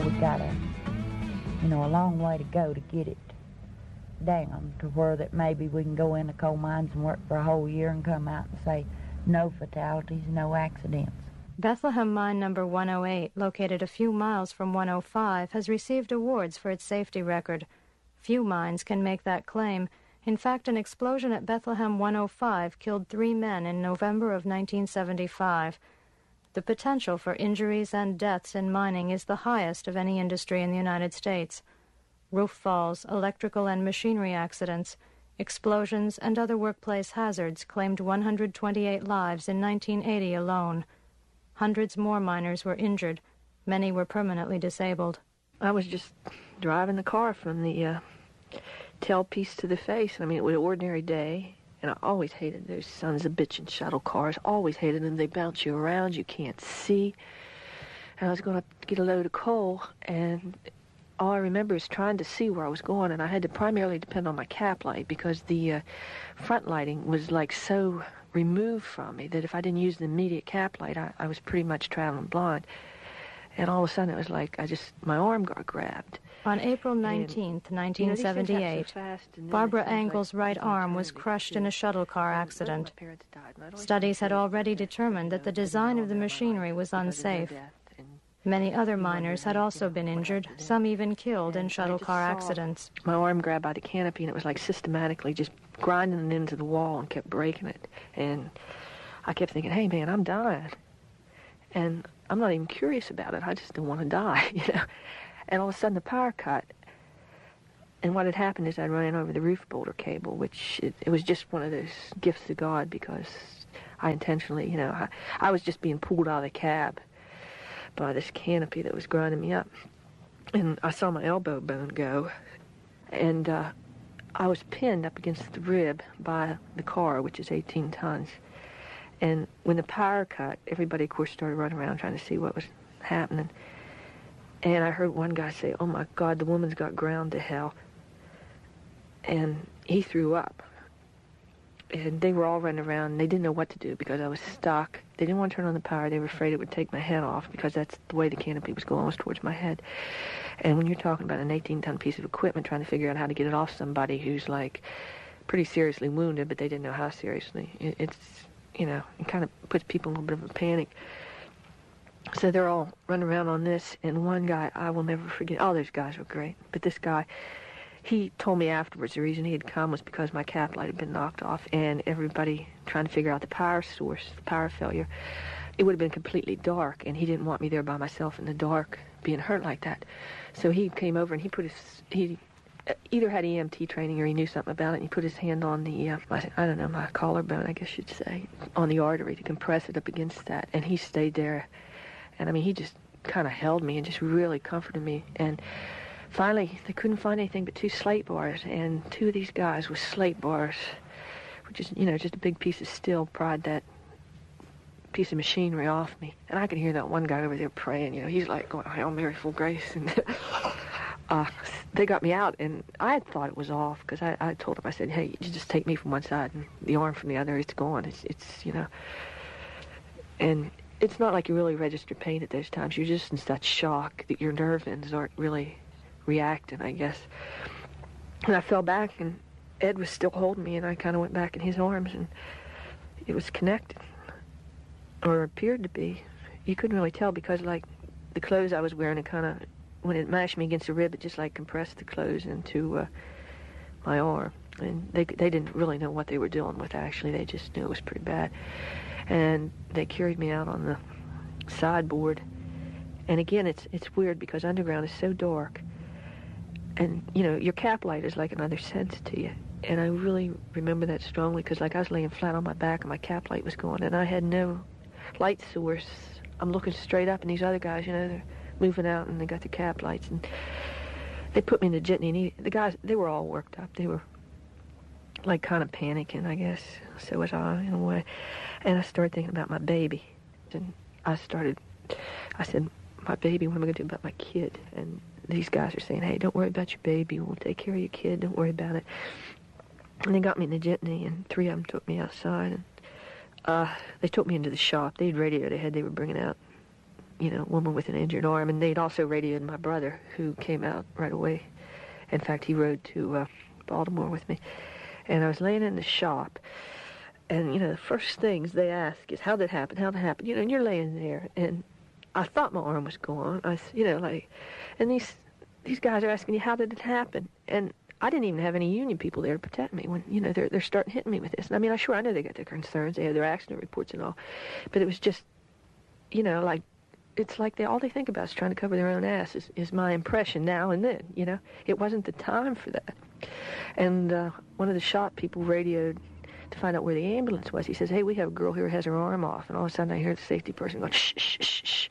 we got a long way to go to get it down to where that maybe we can go in the coal mines and work for a whole year and come out and say no fatalities, no accidents. Bethlehem Mine Number 108, located a few miles from 105, has received awards for its safety record. Few mines can make that claim. In fact, an explosion at Bethlehem 105 killed 3 men in November of 1975. The potential for injuries and deaths in mining is the highest of any industry in the United States. Roof falls, electrical and machinery accidents, explosions, and other workplace hazards claimed 128 lives in 1980 alone. Hundreds more miners were injured. Many were permanently disabled. I was just driving the car from the tailpiece to the face. I mean, it was an ordinary day, and I always hated those sons of bitchin' shuttle cars. Always hated them. They bounce you around. You can't see. And I was going to get a load of coal, and all I remember is trying to see where I was going, and I had to primarily depend on my cap light because the front lighting was like so removed from me that if I didn't use the immediate cap light, I was pretty much traveling blind. And all of a sudden it was like my arm got grabbed. On April 19, 1978, Barbara Engel's right arm was crushed in a shuttle car accident. Studies had already determined that the design of the machinery was unsafe. Many other miners had also been injured, some even killed in shuttle car accidents. My arm grabbed by the canopy, and it was like systematically just grinding it into the wall and kept breaking it. And I kept thinking, hey, man, I'm dying. And I'm not even curious about it. I just don't want to die, And all of a sudden, the power cut. And what had happened is I'd run over the roof boulder cable, which it was just one of those gifts of God because I intentionally, I was just being pulled out of the cab by this canopy that was grinding me up. And I saw my elbow bone go, and I was pinned up against the rib by the car, which is 18 tons. And when the power cut, everybody, of course, started running around trying to see what was happening. And I heard one guy say, oh, my God, the woman's got ground to hell. And he threw up. And they were all running around, and they didn't know what to do because I was stuck. They didn't want to turn on the power. They were afraid it would take my head off because that's the way the canopy was going, was towards my head. And when you're talking about an 18-ton piece of equipment, trying to figure out how to get it off somebody who's, like, pretty seriously wounded, but they didn't know how seriously, it kind of puts people in a little bit of a panic. So they're all running around on this, and one guy, I will never forget, all those guys were great, but this guy, he told me afterwards the reason he had come was because my cap light had been knocked off and everybody trying to figure out the power source, the power failure. It would have been completely dark, and he didn't want me there by myself in the dark being hurt like that. So he came over and he either had EMT training or he knew something about it, and he put his hand on the, my collarbone, I guess you'd say, on the artery to compress it up against that, and he stayed there. And I mean, he just kind of held me and just really comforted me. And finally, they couldn't find anything but 2 slate bars, and 2 of these guys with slate bars, which is, just a big piece of steel, pried that piece of machinery off me. And I could hear that one guy over there praying, he's like going, Hail Mary, full grace. And they got me out, and I had thought it was off, because I told them, I said, hey, you just take me from one side and the arm from the other, it's gone. It's and it's not like you really register pain at those times. You're just in such shock that your nerve ends aren't really reacting, I guess. And I fell back, and Ed was still holding me, and I kind of went back in his arms, and it was connected, or appeared to be. You couldn't really tell because, like, the clothes I was wearing, it kind of, when it mashed me against the rib, it just, like, compressed the clothes into my arm. And they didn't really know what they were dealing with, actually. They just knew it was pretty bad. And they carried me out on the sideboard. And again, it's weird because underground is so dark. And, your cap light is like another sense to you. And I really remember that strongly because, like, I was laying flat on my back and my cap light was going, and I had no light source. I'm looking straight up, and these other guys, they're moving out, and they got the cap lights. And they put me in the jitney, and the guys, they were all worked up. They were, like, kind of panicking, I guess. So was I, in a way. And I started thinking about my baby. And I said, my baby, what am I going to do about my kid? And these guys are saying, hey, don't worry about your baby. We'll take care of your kid. Don't worry about it. And they got me in the jitney, and 3 of them took me outside. And they took me into the shop. They had radioed ahead. They were bringing out woman with an injured arm, and they'd also radioed my brother, who came out right away. In fact, he rode to Baltimore with me. And I was laying in the shop, and, the first things they ask is, how'd it happen? How'd it happen? And you're laying there, and I thought my arm was gone. And these guys are asking you, how did it happen? And I didn't even have any union people there to protect me when, they're starting hitting me with this. And I mean, I know they got their concerns. They have their accident reports and all. But it was just, it's like all they think about is trying to cover their own ass is my impression now and then, It wasn't the time for that. And one of the shop people radioed to find out where the ambulance was. He says, hey, we have a girl here who has her arm off. And all of a sudden I hear the safety person going, shh, shh, shh, shh,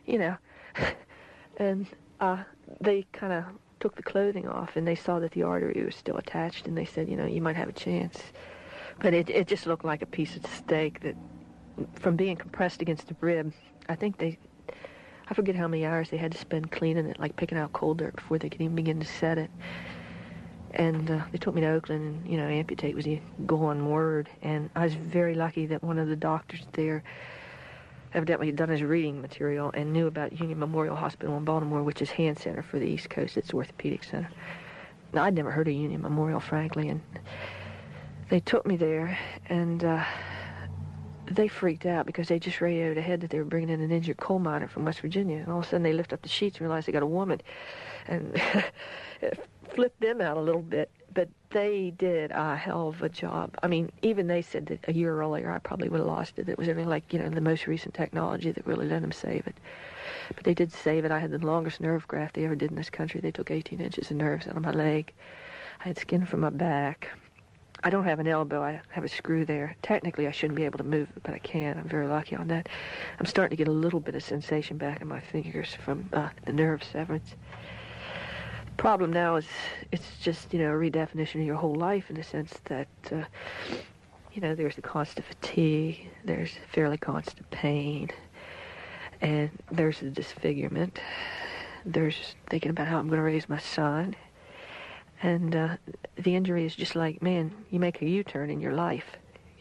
And they kind of took the clothing off, and they saw that the artery was still attached, and they said, you might have a chance. But it just looked like a piece of steak that, from being compressed against the rib, I forget how many hours they had to spend cleaning it, like picking out coal dirt before they could even begin to set it. And they took me to Oakland, and, amputate was the go-on word. And I was very lucky that one of the doctors there evidently had done his reading material and knew about Union Memorial Hospital in Baltimore, which is hand center for the East Coast. It's orthopedic center. Now, I'd never heard of Union Memorial, frankly, and they took me there, and they freaked out because they just radioed ahead that they were bringing in an injured coal miner from West Virginia, and all of a sudden they lift up the sheets and realize they got a woman, and it flipped them out a little bit. But they did a hell of a job. I mean, even they said that a year earlier I probably would have lost it. It was only the most recent technology that really let them save it. But they did save it. I had the longest nerve graft they ever did in this country. They took 18 inches of nerves out of my leg. I had skin from my back. I don't have an elbow. I have a screw there. Technically, I shouldn't be able to move it, but I can. I'm very lucky on that. I'm starting to get a little bit of sensation back in my fingers from the nerve severance. Problem now is it's just, a redefinition of your whole life in the sense that, there's the constant fatigue, there's fairly constant pain, and there's the disfigurement. There's thinking about how I'm going to raise my son. And the injury is just like, man, you make a U-turn in your life,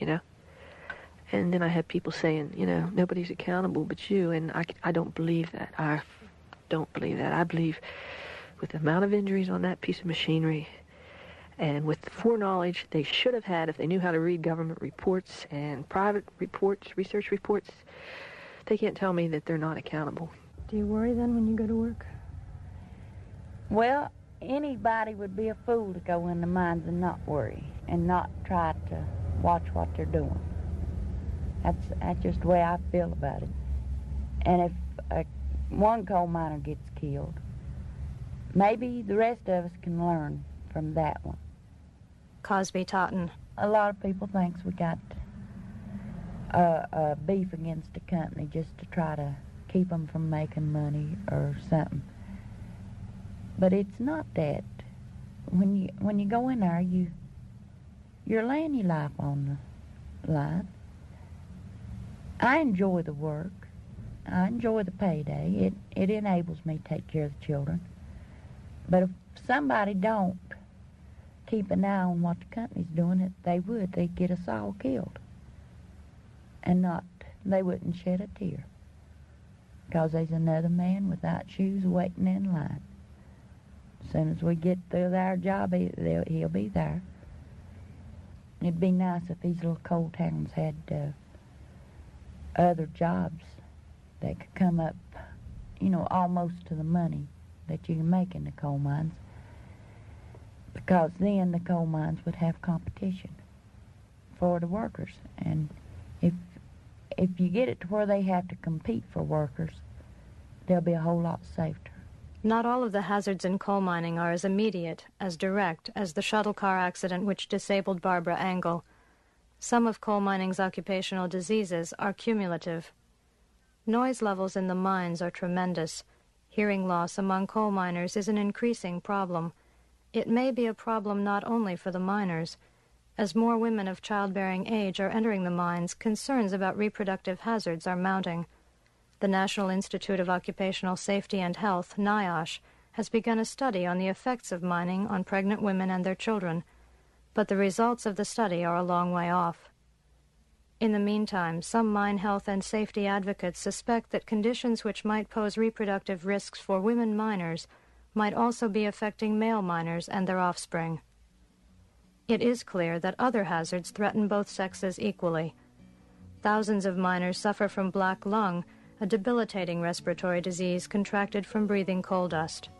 And then I have people saying, nobody's accountable but you, and I don't believe that. I don't believe that. I believe with the amount of injuries on that piece of machinery and with the foreknowledge they should have had if they knew how to read government reports and private reports, research reports, they can't tell me that they're not accountable. Do you worry then when you go to work? Well, anybody would be a fool to go in the mines and not worry and not try to watch what they're doing. That's just the way I feel about it. And if one coal miner gets killed, maybe the rest of us can learn from that one. Cosby Totten. A lot of people think we got a beef against the company just to try to keep them from making money or something. But it's not that. When you go in there, you're laying your life on the line. I enjoy the work. I enjoy the payday. It enables me to take care of the children. But if somebody don't keep an eye on what the company's doing, they'd get us all killed. And they wouldn't shed a tear. Because there's another man without shoes waiting in line. As soon as we get through our job, he'll be there. It'd be nice if these little coal towns had other jobs that could come up, almost to the money that you can make in the coal mines, because then the coal mines would have competition for the workers. And if you get it to where they have to compete for workers, they'll be a whole lot safer. Not all of the hazards in coal mining are as immediate, as direct, as the shuttle car accident which disabled Barbara Angle. Some of coal mining's occupational diseases are cumulative. Noise levels in the mines are tremendous. Hearing loss among coal miners is an increasing problem. It may be a problem not only for the miners. As more women of childbearing age are entering the mines, concerns about reproductive hazards are mounting. The National Institute of Occupational Safety and Health, NIOSH, has begun a study on the effects of mining on pregnant women and their children, but the results of the study are a long way off. In the meantime, some mine health and safety advocates suspect that conditions which might pose reproductive risks for women miners might also be affecting male miners and their offspring. It is clear that other hazards threaten both sexes equally. Thousands of miners suffer from black lung, a debilitating respiratory disease contracted from breathing coal dust.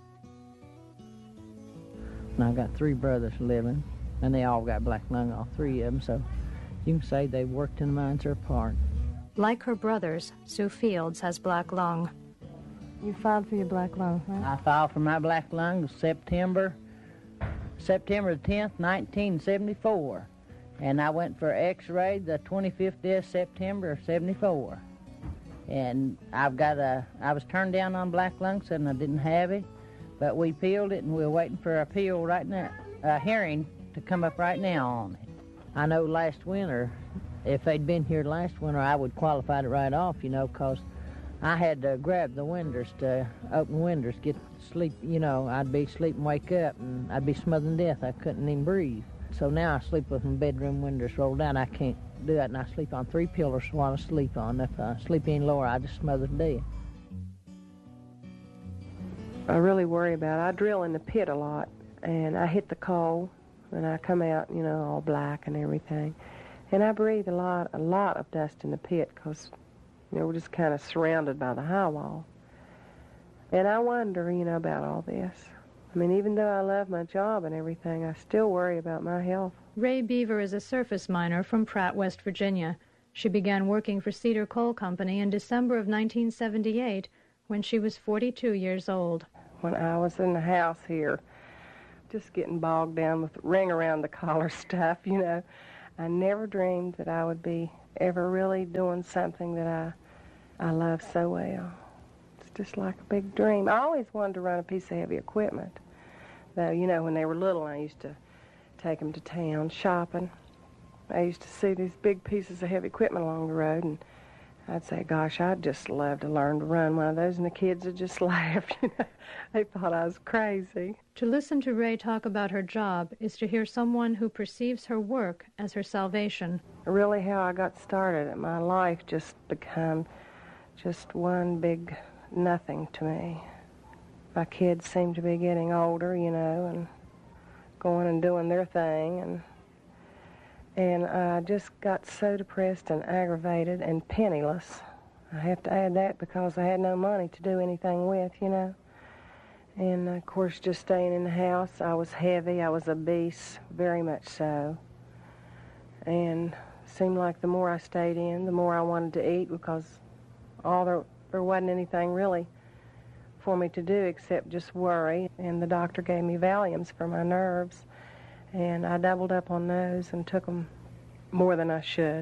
I've got 3 brothers living, and they all got black lung, all 3 of them, so you can say they worked in the mines or apart. Like her brothers, Sue Fields has black lung. You filed for your black lung, right? I filed for my black lung September the 10th, 1974. And I went for x-ray the 25th day of September of 74. And I was turned down on black lung, said I didn't have it. But we appealed it, and we're waiting for an appeal right now, a hearing to come up right now on it. I know last winter, if they'd been here last winter, I would qualify it right off, because I had to grab the windows to open windows, get sleep, I'd be sleeping, wake up, and I'd be smothering to death. I couldn't even breathe. So now I sleep with my bedroom windows rolled down. I can't do that, and I sleep on 3 pillars while I sleep on. If I sleep any lower, I just smother to death. I really worry about it. I drill in the pit a lot, and I hit the coal, and I come out, all black and everything. And I breathe a lot of dust in the pit because, we're just kind of surrounded by the high wall. And I wonder, about all this. I mean, even though I love my job and everything, I still worry about my health. Ray Beaver is a surface miner from Pratt, West Virginia. She began working for Cedar Coal Company in December of 1978 when she was 42 years old. When I was in the house here, just getting bogged down with the ring around the collar stuff, I never dreamed that I would be ever really doing something that I love so well. It's just like a big dream. I always wanted to run a piece of heavy equipment. Though, when they were little, I used to take them to town shopping. I used to see these big pieces of heavy equipment along the road, and I'd say, gosh, I'd just love to learn to run one of those, and the kids would just laugh. They thought I was crazy. To listen to Ray talk about her job is to hear someone who perceives her work as her salvation. Really how I got started, my life just became just one big nothing to me. My kids seemed to be getting older, and going and doing their thing, and I just got so depressed and aggravated and penniless. I have to add that because I had no money to do anything with, And, of course, just staying in the house, I was heavy. I was obese, very much so. And it seemed like the more I stayed in, the more I wanted to eat because there wasn't anything really for me to do except just worry. And the doctor gave me Valiums for my nerves. And I doubled up on those and took them more than I should.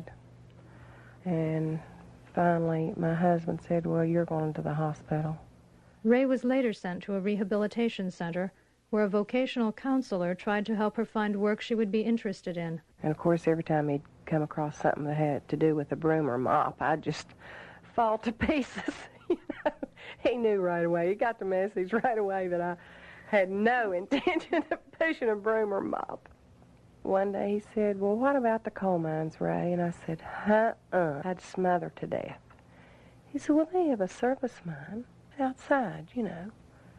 And finally, my husband said, well, you're going to the hospital. Ray was later sent to a rehabilitation center where a vocational counselor tried to help her find work she would be interested in. And, of course, every time he'd come across something that had to do with a broom or mop, I'd just fall to pieces. He knew right away. He got the message right away that I had no intention of pushing a broom or mop. One day he said, well, what about the coal mines, Ray? And I said, I'd smother to death. He said, well, they have a surface mine outside, And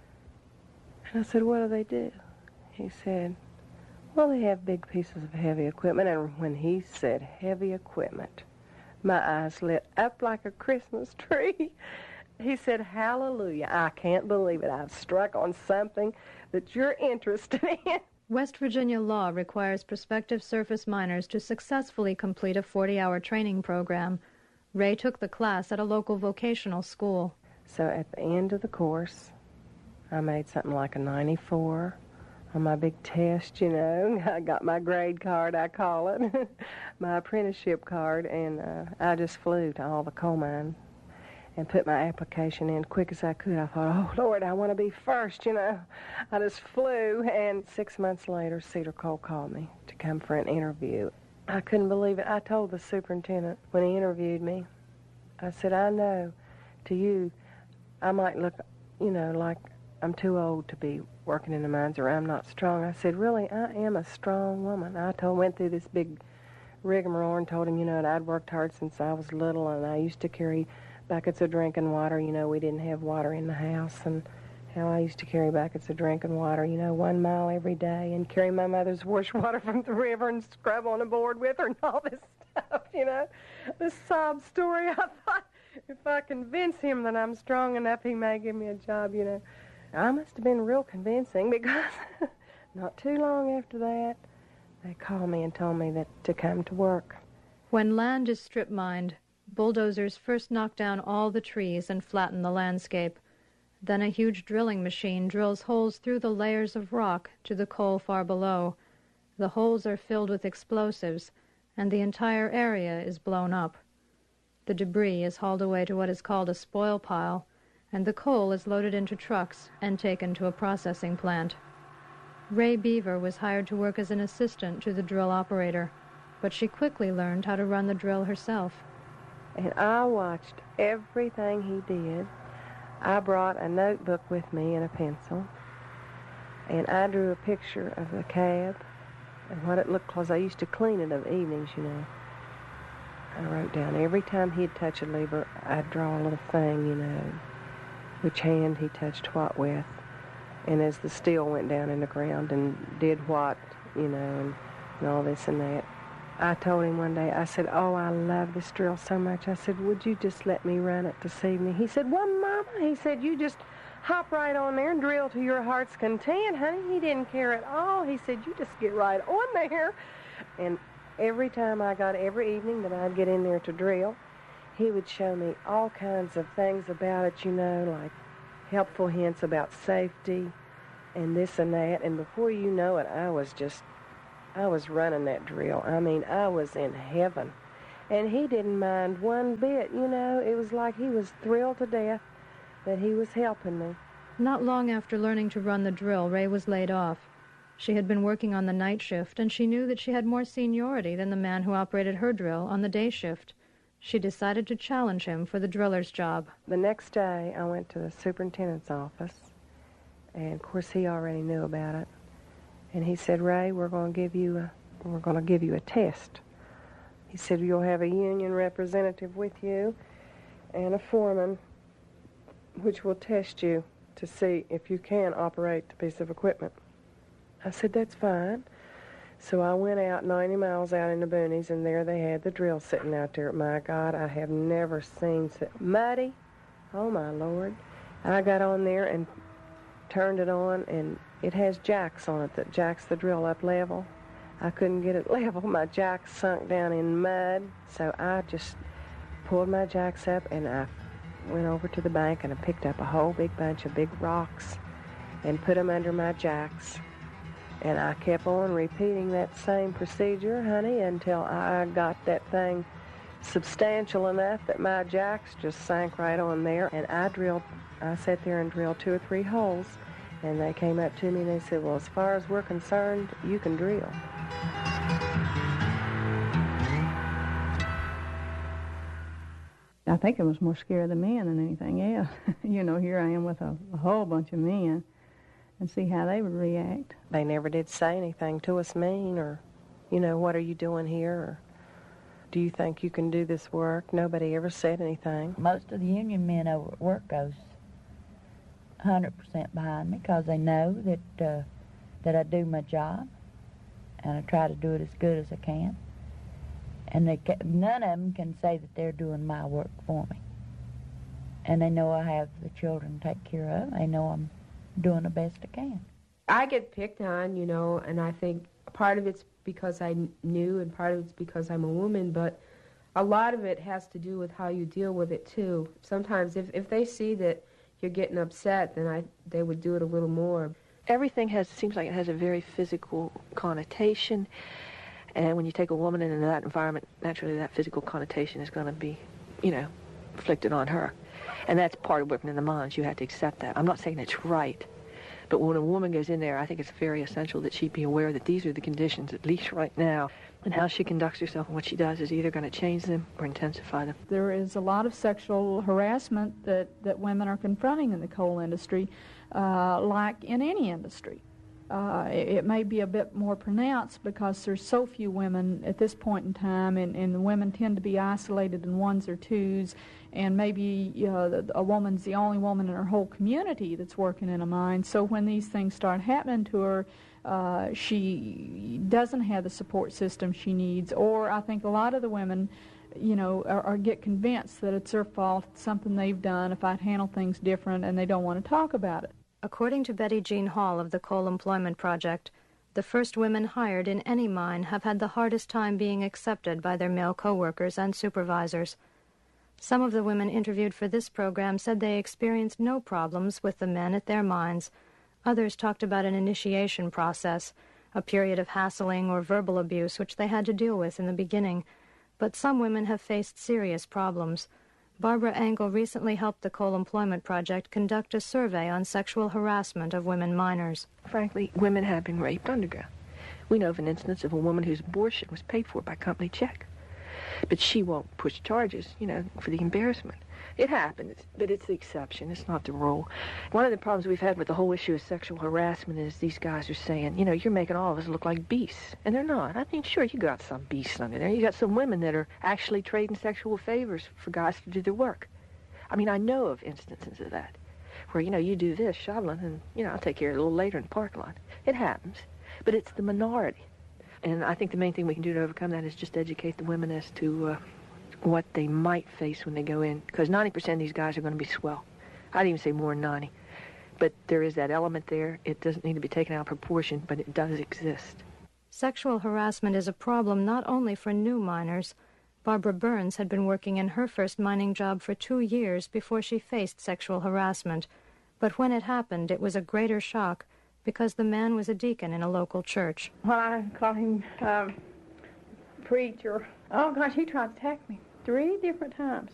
I said, what do they do? He said, well, they have big pieces of heavy equipment. And when he said heavy equipment, my eyes lit up like a Christmas tree. He said, hallelujah, I can't believe it. I've struck on something that you're interested in. West Virginia law requires prospective surface miners to successfully complete a 40-hour training program. Ray took the class at a local vocational school. So at the end of the course, I made something like a 94 on my big test, I got my grade card, I call it, my apprenticeship card, and I just flew to all the coal mines and put my application in quick as I could. I thought, oh, Lord, I want to be first, I just flew, and 6 months later, Cedar Coal called me to come for an interview. I couldn't believe it. I told the superintendent when he interviewed me, I said, I know to you I might look, like I'm too old to be working in the mines or I'm not strong. I said, really, I am a strong woman. Went through this big rigmarole and told him, that I'd worked hard since I was little, and I used to carry buckets of drinking water. We didn't have water in the house, and how I used to carry buckets of drinking water, 1 mile every day, and carry my mother's wash water from the river and scrub on a board with her and all this stuff, This sob story. I thought if I convince him that I'm strong enough, he may give me a job, I must have been real convincing, because not too long after that, they called me and told me that to come to work. When land is strip mined, bulldozers first knock down all the trees and flatten the landscape. Then a huge drilling machine drills holes through the layers of rock to the coal far below. The holes are filled with explosives, and the entire area is blown up. The debris is hauled away to what is called a spoil pile, and the coal is loaded into trucks and taken to a processing plant. Ray Beaver was hired to work as an assistant to the drill operator, but she quickly learned how to run the drill herself. And I watched everything he did. I brought a notebook with me and a pencil, and I drew a picture of the cab and what it looked, because I used to clean it of evenings, I wrote down every time he'd touch a lever, I'd draw a little thing, which hand he touched what with, and as the steel went down in the ground and did what, and all this and that. I told him one day, I said, oh, I love this drill so much. I said, would you just let me run it this evening? He said, well, Mama, he said, you just hop right on there and drill to your heart's content, honey. He didn't care at all. He said, you just get right on there. And every evening that I'd get in there to drill, he would show me all kinds of things about it, like helpful hints about safety and this and that. And before you know it, I was running that drill. I mean, I was in heaven. And he didn't mind one bit, It was like he was thrilled to death that he was helping me. Not long after learning to run the drill, Ray was laid off. She had been working on the night shift, and she knew that she had more seniority than the man who operated her drill on the day shift. She decided to challenge him for the driller's job. The next day, I went to the superintendent's office, and of course he already knew about it. And he said, Ray, we're going to give you a test. He said, you'll have a union representative with you and a foreman, which will test you to see if you can operate the piece of equipment. I said, that's fine. So I went out 90 miles out in the boonies, and there they had the drill sitting out there. My God, I have never seen so muddy. Oh, my Lord. I got on there and turned it on, and it has jacks on it that jacks the drill up level. I couldn't get it level. My jacks sunk down in mud, so I just pulled my jacks up, and I went over to the bank, and I picked up a whole big bunch of big rocks and put them under my jacks. And I kept on repeating that same procedure, honey, until I got that thing substantial enough that my jacks just sank right on there. And I sat there and drilled 2 or 3 holes. And they came up to me and they said, well, as far as we're concerned, you can drill. I think it was more scare of the men than anything else. Here I am with a whole bunch of men, and see how they would react. They never did say anything to us mean, or, what are you doing here, or do you think you can do this work? Nobody ever said anything. Most of the union men over at work goes 100% behind me, because they know that I do my job, and I try to do it as good as I can. And none of them can say that they're doing my work for me. And they know I have the children to take care of. They know I'm doing the best I can. I get picked on, and I think part of it's because I knew and part of it's because I'm a woman, but a lot of it has to do with how you deal with it, too. Sometimes if they see that you're getting upset, then they would do it a little more. Everything seems like it has a very physical connotation, and when you take a woman into that environment, naturally that physical connotation is going to be, inflicted on her. And that's part of working in the mines. You have to accept that. I'm not saying it's right, but when a woman goes in there, I think it's very essential that she be aware that these are the conditions, at least right now, and how she conducts herself and what she does is either going to change them or intensify them. There is a lot of sexual harassment that women are confronting in the coal industry, like in any industry. it may be a bit more pronounced because there's so few women at this point in time, and the women tend to be isolated in ones or twos, and maybe a woman's the only woman in her whole community that's working in a mine. So when these things start happening to her, she doesn't have the support system she needs. Or I think a lot of the women, or get convinced that it's their fault, it's something they've done, if I'd handle things different, and they don't want to talk about it. According to Betty Jean Hall of the Coal Employment Project, the first women hired in any mine have had the hardest time being accepted by their male coworkers and supervisors. Some of the women interviewed for this program said they experienced no problems with the men at their mines. Others talked about an initiation process, a period of hassling or verbal abuse which they had to deal with in the beginning. But some women have faced serious problems. Barbara Engel recently helped the Coal Employment Project conduct a survey on sexual harassment of women miners. Frankly, women have been raped underground. We know of an instance of a woman whose abortion was paid for by company check. But she won't push charges, for the embarrassment. It happens, but it's the exception. It's not the rule. One of the problems we've had with the whole issue of sexual harassment is these guys are saying, you're making all of us look like beasts. And they're not. I mean, sure, you got some beasts under there. You got some women that are actually trading sexual favors for guys to do their work. I mean, I know of instances of that, where, you do this, shoveling, and, I'll take care of it a little later in the parking lot. It happens, but it's the minority. And I think the main thing we can do to overcome that is just educate the women as to what they might face when they go in. Because 90% of these guys are going to be swell. I'd even say more than 90. But there is that element there. It doesn't need to be taken out of proportion, but it does exist. Sexual harassment is a problem not only for new miners. Barbara Burns had been working in her first mining job for 2 years before she faced sexual harassment. But when it happened, it was a greater shock because the man was a deacon in a local church. Well, I call him preacher. Oh, gosh, he tried to attack me 3 different times.